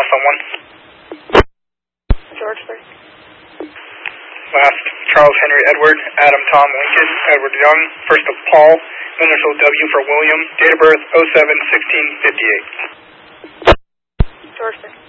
last on 1. George, please. Last, Charles Henry Edward, Adam Tom Lincoln, Edward Young, first of Paul, initial W for William, date of birth 07-16-58. George, please.